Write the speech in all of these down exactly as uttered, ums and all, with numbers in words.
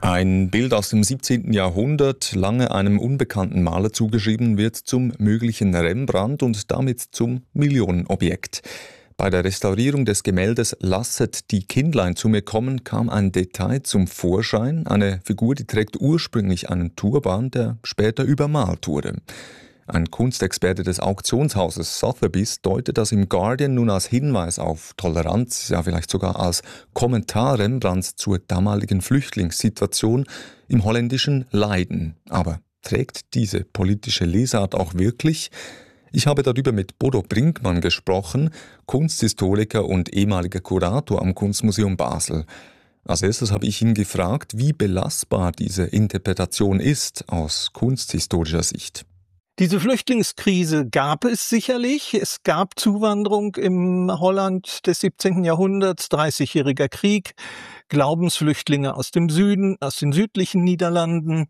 Ein Bild aus dem siebzehnten Jahrhundert, lange einem unbekannten Maler zugeschrieben, wird zum möglichen Rembrandt und damit zum Millionenobjekt. Bei der Restaurierung des Gemäldes »Lasset die Kindlein zu mir kommen« kam ein Detail zum Vorschein, eine Figur, die trägt ursprünglich einen Turban, der später übermalt wurde. Ein Kunstexperte des Auktionshauses Sotheby's deutet das im Guardian nun als Hinweis auf Toleranz, ja vielleicht sogar als Kommentar Rembrandts zur damaligen Flüchtlingssituation im holländischen Leiden. Aber trägt diese politische Lesart auch wirklich? Ich habe darüber mit Bodo Brinkmann gesprochen, Kunsthistoriker und ehemaliger Kurator am Kunstmuseum Basel. Als erstes habe ich ihn gefragt, wie belastbar diese Interpretation ist aus kunsthistorischer Sicht. Diese Flüchtlingskrise gab es sicherlich. Es gab Zuwanderung im Holland des siebzehnten Jahrhunderts, dreißigjähriger Krieg, Glaubensflüchtlinge aus dem Süden, aus den südlichen Niederlanden.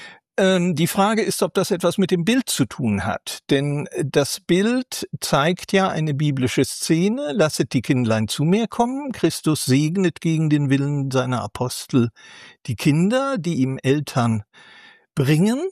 Ähm, die Frage ist, ob das etwas mit dem Bild zu tun hat. Denn das Bild zeigt ja eine biblische Szene. Lasset die Kindlein zu mir kommen. Christus segnet gegen den Willen seiner Apostel die Kinder, die ihm Eltern bringen.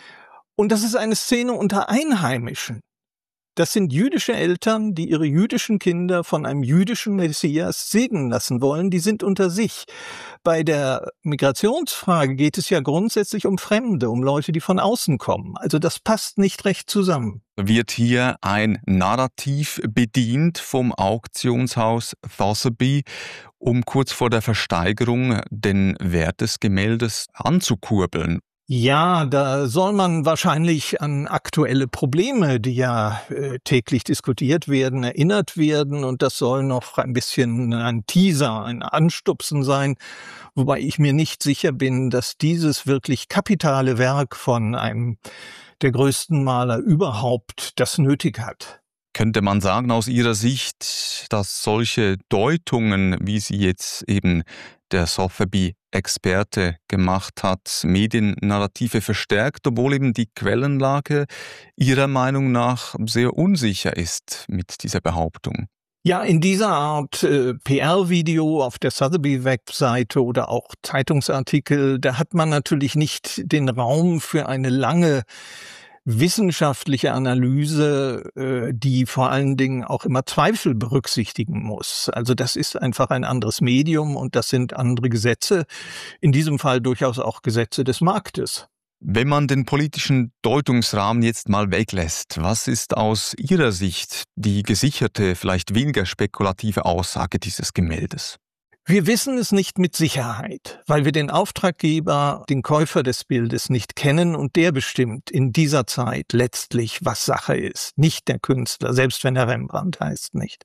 Und das ist eine Szene unter Einheimischen. Das sind jüdische Eltern, die ihre jüdischen Kinder von einem jüdischen Messias segnen lassen wollen. Die sind unter sich. Bei der Migrationsfrage geht es ja grundsätzlich um Fremde, um Leute, die von außen kommen. Also das passt nicht recht zusammen. Wird hier ein Narrativ bedient vom Auktionshaus Sotheby, um kurz vor der Versteigerung den Wert des Gemäldes anzukurbeln? Ja, da soll man wahrscheinlich an aktuelle Probleme, die ja äh, täglich diskutiert werden, erinnert werden. Und das soll noch ein bisschen ein Teaser, ein Anstupsen sein. Wobei ich mir nicht sicher bin, dass dieses wirklich kapitale Werk von einem der größten Maler überhaupt das nötig hat. Könnte man sagen aus Ihrer Sicht, dass solche Deutungen, wie sie jetzt eben der Sotheby-Experte gemacht hat, Mediennarrative verstärkt, obwohl eben die Quellenlage Ihrer Meinung nach sehr unsicher ist mit dieser Behauptung? Ja, in dieser Art äh, P R-Video auf der Sotheby-Webseite oder auch Zeitungsartikel, da hat man natürlich nicht den Raum für eine lange wissenschaftliche Analyse, äh, die vor allen Dingen auch immer Zweifel berücksichtigen muss. Also das ist einfach ein anderes Medium und das sind andere Gesetze, in diesem Fall durchaus auch Gesetze des Marktes. Wenn man den politischen Deutungsrahmen jetzt mal weglässt, was ist aus Ihrer Sicht die gesicherte, vielleicht weniger spekulative Aussage dieses Gemäldes? Wir wissen es nicht mit Sicherheit, weil wir den Auftraggeber, den Käufer des Bildes nicht kennen und der bestimmt in dieser Zeit letztlich, was Sache ist, nicht der Künstler, selbst wenn er Rembrandt heißt, nicht.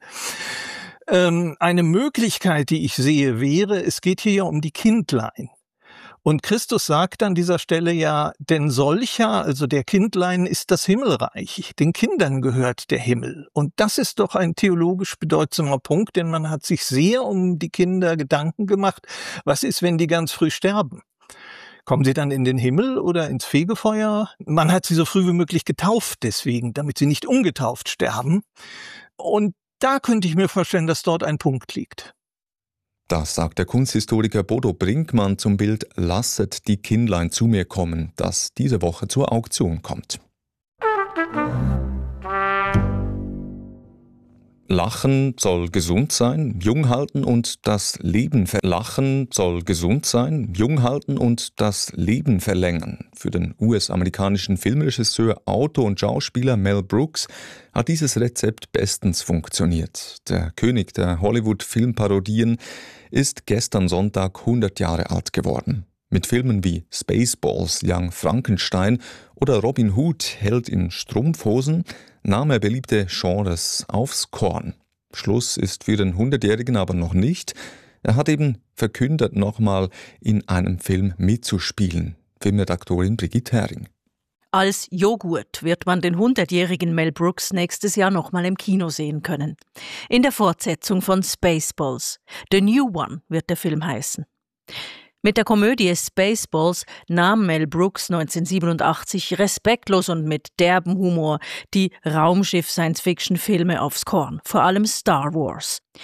Ähm, eine Möglichkeit, die ich sehe, wäre, es geht hier ja um die Kindlein. Und Christus sagt an dieser Stelle ja, denn solcher, also der Kindlein, ist das Himmelreich. Den Kindern gehört der Himmel. Und das ist doch ein theologisch bedeutsamer Punkt, denn man hat sich sehr um die Kinder Gedanken gemacht. Was ist, wenn die ganz früh sterben? Kommen sie dann in den Himmel oder ins Fegefeuer? Man hat sie so früh wie möglich getauft deswegen, damit sie nicht ungetauft sterben. Und da könnte ich mir vorstellen, dass dort ein Punkt liegt. Das sagt der Kunsthistoriker Bodo Brinkmann zum Bild »Lasset die Kindlein zu mir kommen«, das diese Woche zur Auktion kommt. Lachen soll gesund sein, jung halten und das Leben ver- Lachen soll gesund sein, jung halten und das Leben verlängern. Für den U S-amerikanischen Filmregisseur, Autor und Schauspieler Mel Brooks hat dieses Rezept bestens funktioniert. Der König der Hollywood-Filmparodien ist gestern Sonntag hundert Jahre alt geworden. Mit Filmen wie Spaceballs, Young Frankenstein oder Robin Hood, Held in Strumpfhosen, nahm er beliebte Genres aufs Korn. Schluss ist für den hundertjährigen aber noch nicht. Er hat eben verkündet, nochmal in einem Film mitzuspielen. Filmredaktorin Brigitte Hering. Als Joghurt wird man den hundertjährigen Mel Brooks nächstes Jahr nochmal im Kino sehen können. In der Fortsetzung von Spaceballs. The New One wird der Film heißen. Mit der Komödie Spaceballs nahm Mel Brooks neunzehnhundertsiebenundachtzig respektlos und mit derbem Humor die Raumschiff-Science-Fiction-Filme aufs Korn, vor allem Star Wars.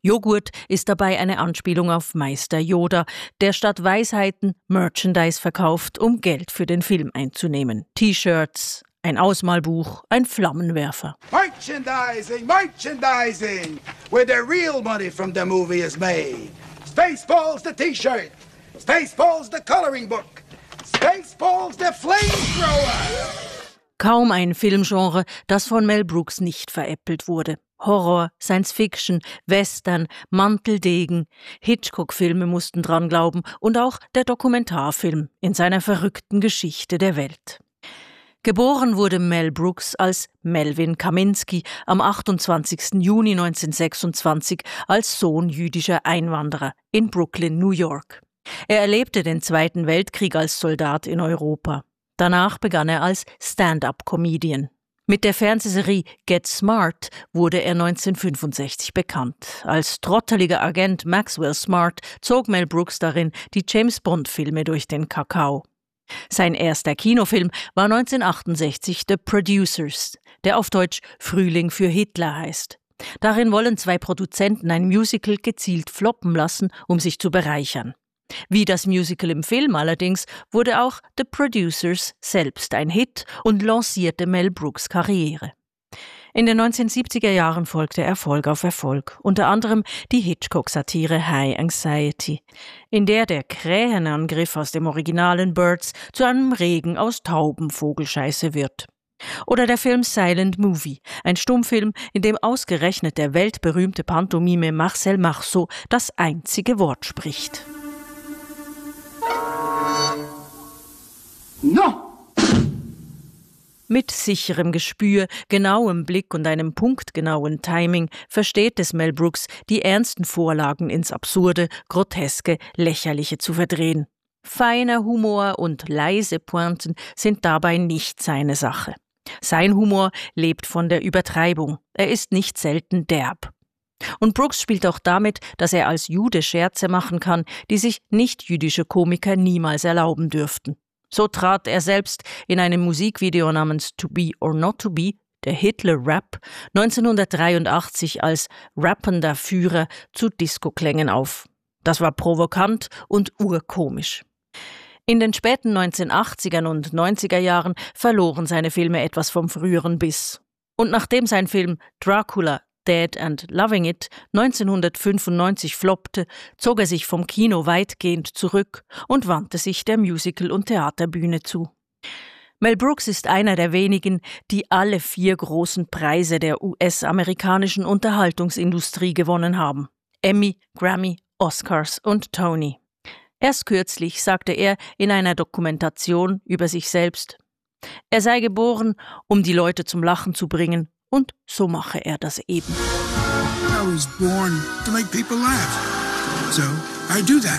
Joghurt ist dabei eine Anspielung auf Meister Yoda, der statt Weisheiten Merchandise verkauft, um Geld für den Film einzunehmen. T-Shirts, ein Ausmalbuch, ein Flammenwerfer. Merchandising, merchandising, where the real money from the movie is made. Spaceballs the T-shirt, Spaceballs the coloring book, Spaceballs the flamethrower. Kaum ein Filmgenre, das von Mel Brooks nicht veräppelt wurde. Horror, Science-Fiction, Western, Manteldegen, Hitchcock-Filme mussten dran glauben und auch der Dokumentarfilm in seiner verrückten Geschichte der Welt. Geboren wurde Mel Brooks als Melvin Kaminski am achtundzwanzigsten Juni neunzehnhundertsechsundzwanzig als Sohn jüdischer Einwanderer in Brooklyn, New York. Er erlebte den Zweiten Weltkrieg als Soldat in Europa. Danach begann er als Stand-up-Comedian. Mit der Fernsehserie Get Smart wurde er neunzehnhundertfünfundsechzig bekannt. Als trotteliger Agent Maxwell Smart zog Mel Brooks darin die James-Bond-Filme durch den Kakao. Sein erster Kinofilm war neunzehnhundertachtundsechzig The Producers, der auf Deutsch Frühling für Hitler heißt. Darin wollen zwei Produzenten ein Musical gezielt floppen lassen, um sich zu bereichern. Wie das Musical im Film allerdings wurde auch The Producers selbst ein Hit und lancierte Mel Brooks Karriere. In den neunzehnhundertsiebziger Jahren folgte Erfolg auf Erfolg, unter anderem die Hitchcock-Satire High Anxiety, in der der Krähenangriff aus dem originalen Birds zu einem Regen aus Taubenvogelscheiße wird. Oder der Film Silent Movie, ein Stummfilm, in dem ausgerechnet der weltberühmte Pantomime Marcel Marceau das einzige Wort spricht. No! Mit sicherem Gespür, genauem Blick und einem punktgenauen Timing versteht es Mel Brooks, die ernsten Vorlagen ins Absurde, Groteske, Lächerliche zu verdrehen. Feiner Humor und leise Pointen sind dabei nicht seine Sache. Sein Humor lebt von der Übertreibung. Er ist nicht selten derb. Und Brooks spielt auch damit, dass er als Jude Scherze machen kann, die sich nicht-jüdische Komiker niemals erlauben dürften. So trat er selbst in einem Musikvideo namens To Be or Not To Be, der Hitler-Rap, neunzehnhundertdreiundachtzig als rappender Führer zu Disco-Klängen auf. Das war provokant und urkomisch. In den späten neunzehnhundertachtzigern und neunziger Jahren verloren seine Filme etwas vom früheren Biss. Und nachdem sein Film Dracula Dead and Loving It neunzehnhundertfünfundneunzig floppte, zog er sich vom Kino weitgehend zurück und wandte sich der Musical- und Theaterbühne zu. Mel Brooks ist einer der wenigen, die alle vier großen Preise der U S-amerikanischen Unterhaltungsindustrie gewonnen haben: Emmy, Grammy, Oscars und Tony. Erst kürzlich sagte er in einer Dokumentation über sich selbst, er sei geboren, um die Leute zum Lachen zu bringen, und so mache er das eben. I was born to make people laugh. So I do that.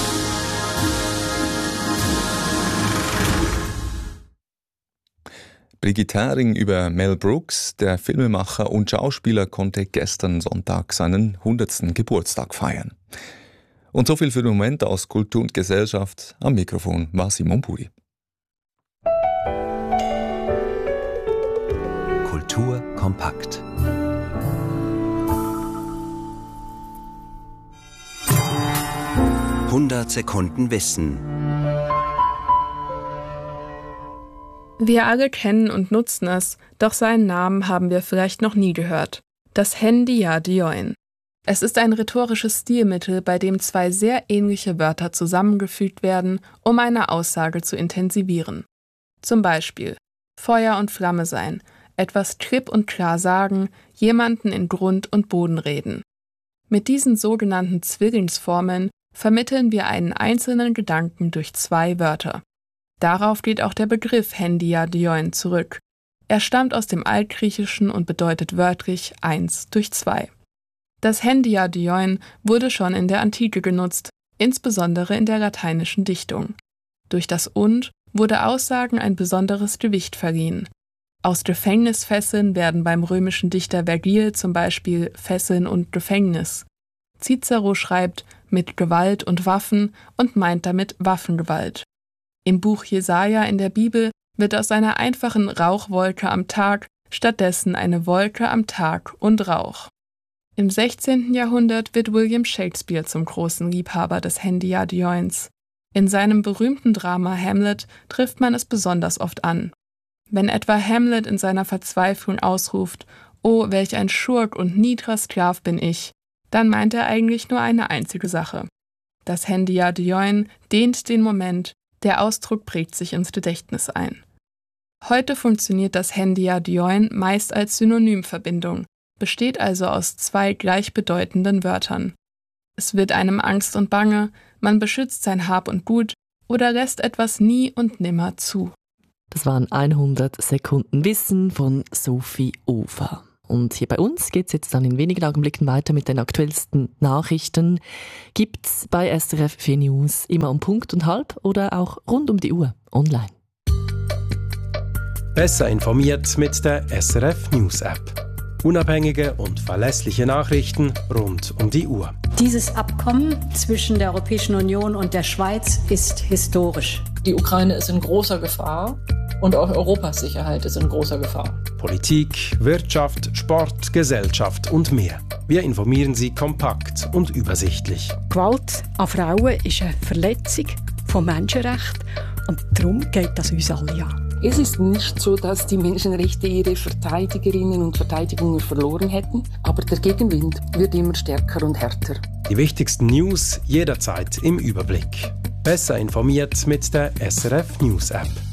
Brigitte Hering über Mel Brooks. Der Filmemacher und Schauspieler konnte gestern Sonntag seinen hundertsten Geburtstag feiern. Und so viel für den Moment aus Kultur und Gesellschaft. Am Mikrofon war Simon Puri. Kultur kompakt. hundert Sekunden Wissen. Wir alle kennen und nutzen es, doch seinen Namen haben wir vielleicht noch nie gehört. Das Handy ja Dioin. Es ist ein rhetorisches Stilmittel, bei dem zwei sehr ähnliche Wörter zusammengefügt werden, um eine Aussage zu intensivieren. Zum Beispiel Feuer und Flamme sein, etwas klipp und klar sagen, jemanden in Grund und Boden reden. Mit diesen sogenannten Zwillingsformeln vermitteln wir einen einzelnen Gedanken durch zwei Wörter. Darauf geht auch der Begriff Hendia Dioin zurück. Er stammt aus dem Altgriechischen und bedeutet wörtlich eins durch zwei. Das Hendia Dioin wurde schon in der Antike genutzt, insbesondere in der lateinischen Dichtung. Durch das Und wurde Aussagen ein besonderes Gewicht verliehen. Aus Gefängnisfesseln werden beim römischen Dichter Vergil zum Beispiel Fesseln und Gefängnis. Cicero schreibt mit Gewalt und Waffen und meint damit Waffengewalt. Im Buch Jesaja in der Bibel wird aus einer einfachen Rauchwolke am Tag stattdessen eine Wolke am Tag und Rauch. Im sechzehnten Jahrhundert wird William Shakespeare zum großen Liebhaber des Handy-Adjoins. In seinem berühmten Drama Hamlet trifft man es besonders oft an. Wenn etwa Hamlet in seiner Verzweiflung ausruft, »Oh, welch ein Schurk und niedrer Sklav bin ich«, dann meint er eigentlich nur eine einzige Sache. Das Handy-Adjoin dehnt den Moment, der Ausdruck prägt sich ins Gedächtnis ein. Heute funktioniert das Handy-Adjoin meist als Synonymverbindung, besteht also aus zwei gleichbedeutenden Wörtern. Es wird einem Angst und Bange, man beschützt sein Hab und Gut oder lässt etwas nie und nimmer zu. Das waren hundert Sekunden Wissen von Sophie Ofer. Und hier bei uns geht es jetzt dann in wenigen Augenblicken weiter mit den aktuellsten Nachrichten. Gibt's bei S R F vier News immer um Punkt und halb oder auch rund um die Uhr online. Besser informiert mit der S R F News App. Unabhängige und verlässliche Nachrichten rund um die Uhr. Dieses Abkommen zwischen der Europäischen Union und der Schweiz ist historisch. Die Ukraine ist in großer Gefahr und auch Europas Sicherheit ist in großer Gefahr. Politik, Wirtschaft, Sport, Gesellschaft und mehr. Wir informieren Sie kompakt und übersichtlich. Gewalt an Frauen ist eine Verletzung von Menschenrechten und darum geht das uns alle an. Es ist nicht so, dass die Menschenrechte ihre Verteidigerinnen und Verteidiger verloren hätten, aber der Gegenwind wird immer stärker und härter. Die wichtigsten News jederzeit im Überblick. Besser informiert mit der S R F News App.